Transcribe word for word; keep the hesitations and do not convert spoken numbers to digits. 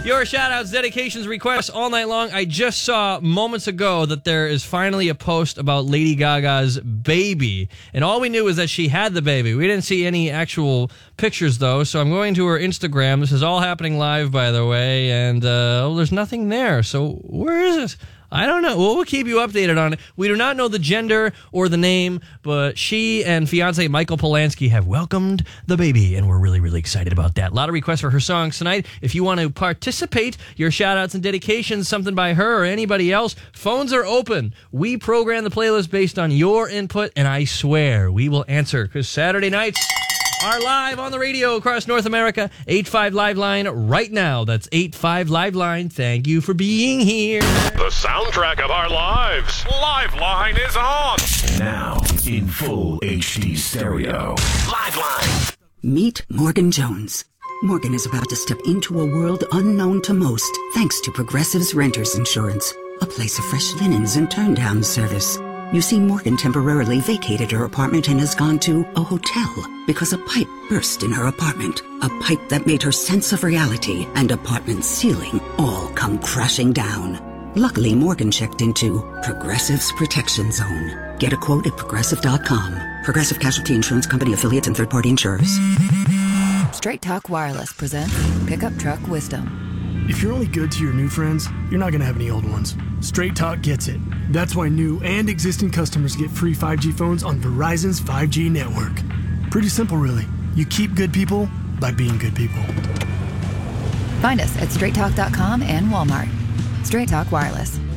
Your shout-outs, dedications, requests all night long. I just saw moments ago that there is finally a post about Lady Gaga's baby. And all we knew was that she had the baby. We didn't see any actual pictures, though. So I'm going to her Instagram. This is all happening live, by the way. And, uh, oh, there's nothing there. So where is it? I don't know. Well, we'll keep you updated on it. We do not know the gender or the name, but she and fiancé Michael Polanski have welcomed the baby, and we're really, really excited about that. A lot of requests for her songs tonight. If you want to participate, your shout-outs and dedications, something by her or anybody else, phones are open. We program the playlist based on your input, and I swear we will answer, because Saturday nights are live on the radio across North America. eight five Live Line right now. That's eight five Live Line. Thank you for being here. The soundtrack of our lives. Live Line is on. Now in full H D stereo. Live Line. Meet Morgan Jones. Morgan is about to step into a world unknown to most, thanks to Progressive's Renters Insurance, a place of fresh linens and turn-down service. You see, Morgan temporarily vacated her apartment and has gone to a hotel because a pipe burst in her apartment. A pipe that made her sense of reality and apartment ceiling all come crashing down. Luckily, Morgan checked into Progressive's Protection Zone. Get a quote at progressive dot com. Progressive Casualty Insurance Company affiliates and third-party insurers. Straight Talk Wireless presents Pickup Truck Wisdom. If you're only good to your new friends, you're not going to have any old ones. Straight Talk gets it. That's why new and existing customers get free five G phones on Verizon's five G network. Pretty simple, really. You keep good people by being good people. Find us at straight talk dot com and Walmart. Straight Talk Wireless.